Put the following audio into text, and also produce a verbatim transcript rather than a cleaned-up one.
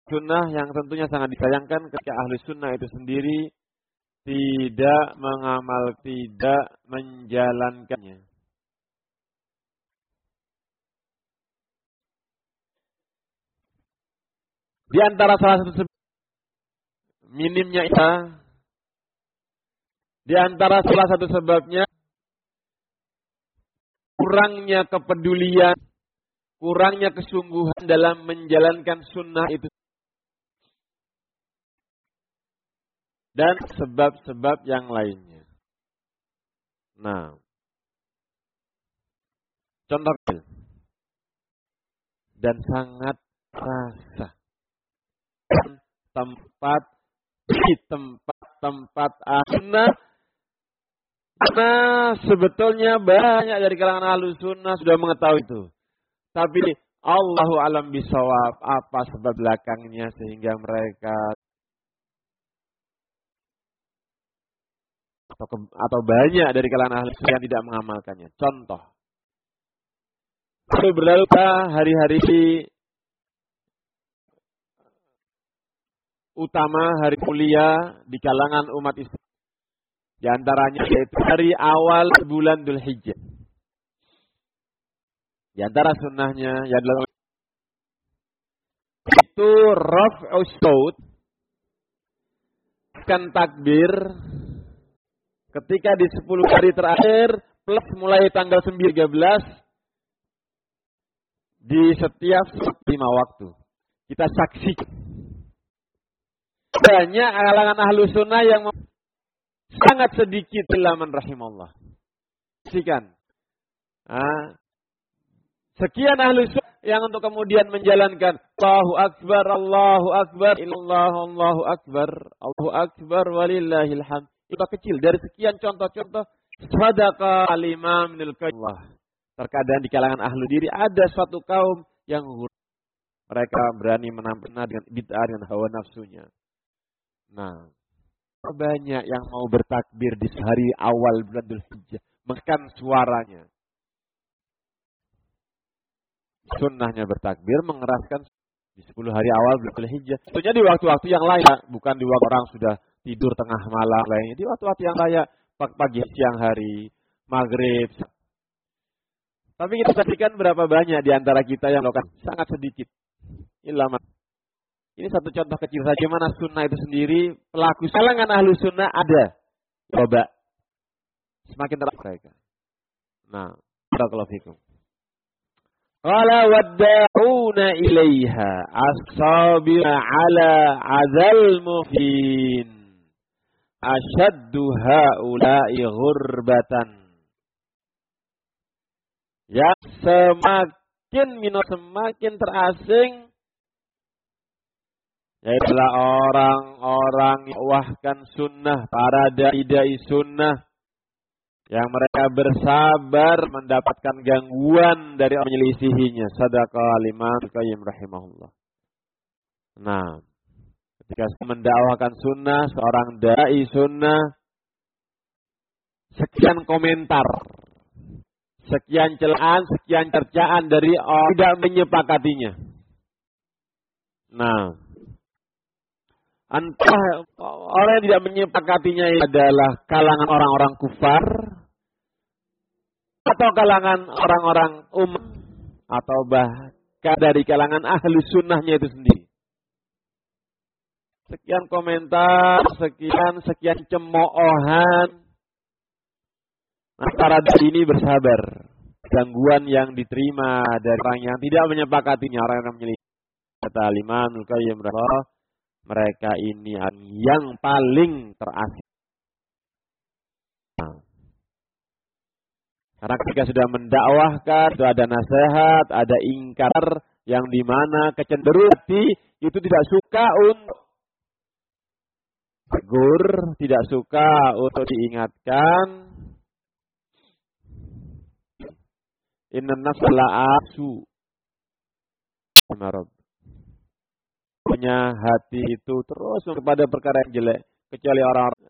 sunnah yang tentunya sangat disayangkan ketika ahli sunnah itu sendiri tidak mengamal, tidak menjalankannya. Di antara salah satu sebab minimnya itu, di antara salah satu sebabnya kurangnya kepedulian, kurangnya kesungguhan dalam menjalankan sunnah itu. Dan sebab-sebab yang lainnya. Nah, contoh dan sangat rasa tempat di tempat-tempat sunnah, karena sebetulnya banyak dari kalangan ahlu sunnah sudah mengetahui itu. Tapi Allahu alam bisawab, apa sebab belakangnya sehingga mereka atau, ke, atau banyak dari kalangan ahli sunnah yang tidak mengamalkannya. Contoh, lalu berlalu hari-hari utama, hari mulia di kalangan umat Islam. Di antaranya yaitu hari awal bulan Dzulhijjah. Di antara sunnahnya yang adalah itu raf'us saut, kan takbir ketika di sepuluh hari terakhir plus mulai tanggal sembilan tiga belas di setiap lima waktu. Kita saksikan. Banyak kalangan ahlu sunnah yang sangat sedikit ilaman rahimallah. Saksikan. Ah, sekian ahlu sunnah yang untuk kemudian menjalankan Allahu Akbar, Allahu Akbar, illallah, Allahu Akbar, Allahu Akbar, walillahil hamd. Itu kecil dari sekian contoh-contoh sadaqah al-imam minul qayyim. Terkadang di kalangan ahlu diri ada suatu kaum yang mereka berani menampilkan dengan bid'ah dengan hawa nafsunya. Nah, banyak yang mau bertakbir di hari awal bulan Dzulhijjah, menekan suaranya. Sunnahnya bertakbir, mengeraskan di sepuluh hari awal bulan Dzulhijjah. Tentunya di waktu-waktu yang layak, bukan di waktu orang sudah tidur tengah malam lainnya. Di waktu-waktu yang layak, pagi, siang hari, maghrib. Tapi kita saksikan berapa banyak di antara kita yang melakukan, sangat sedikit. Ilham. Ini satu contoh kecil saja mana sunnah itu sendiri, pelaku kalangan ahlu sunnah ada. Coba. Semakin terang mereka. Nah, barakallahu fikum. Qala wadda'una ilaiha as-sabira ala azal mufin ashaddu haula'i ghurbatan. Ya, semakin minus semakin terasing, yaitulah orang-orang yang wahkan sunnah, para dai-dai sunnah, yang mereka bersabar mendapatkan gangguan dari orang menyelisihinya. Sadaqah al-imam Qayyim rahimahullah. Nah, ketika mendakwakan sunnah, seorang dai sunnah, sekian komentar, sekian celaan, sekian cercaan dari orang tidak menyepakatinya. Nah, entah orang yang tidak menyepakatinya adalah kalangan orang-orang kufar, atau kalangan orang-orang umat, atau bahkan dari kalangan ahli sunnahnya itu sendiri. Sekian komentar, sekian sekian cemoohan. Antara ini bersabar. Gangguan yang diterima dari orang yang tidak menyepakatinya, orang yang menyelidiki. Kata Al-Imam Al-Qayyim rahimahullah, mereka ini yang paling terasing. Nah, karena ketika sudah mendakwahkan, itu ada nasihat, ada ingkar, yang dimana kecenderungan hati itu tidak suka untuk tegur, tidak suka untuk diingatkan. Inna nafsa la'asu. Punya hati itu terus kepada perkara yang jelek, kecuali orang